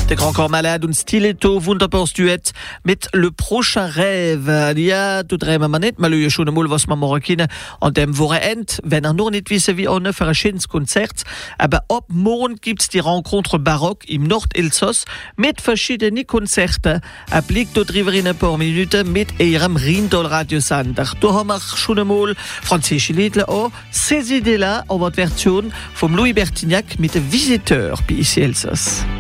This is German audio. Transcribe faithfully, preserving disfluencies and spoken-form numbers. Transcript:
Der Grand Corps Malade und Stiletto, wunderbares Duett mit Le Prochain Rêve. Ja, du drehen wir nicht, mal schon einmal, was wir morgen kennen, an dem Wochenende, wenn ihr noch nicht wissen, wie auch für ein schönes Konzert. Aber ab morgen gibt es die Rencontre Baroque im Nordelsass mit verschiedenen Konzerten. Ein Blick darüber in ein paar Minuten mit ihrem Rindol-Radiosender. Da haben wir schon einmal französische Lieder auch. Ces idées-là, aber die Version von Louis Bertignac mit dem Visiteur bei I C Elsass.